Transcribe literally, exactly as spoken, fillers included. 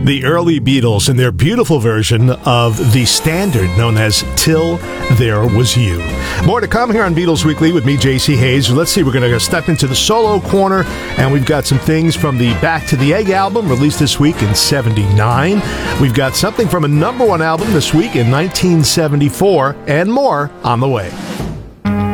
The early Beatles and their beautiful version of the standard known as Till There Was You. More to come here on Beatles Weekly with me, J C Hayes. Let's see, we're going to step into the solo corner, and we've got some things from the Back to the Egg album released this week in seventy-nine. We've got something from a number one album this week in nineteen seventy-four, and more on the way.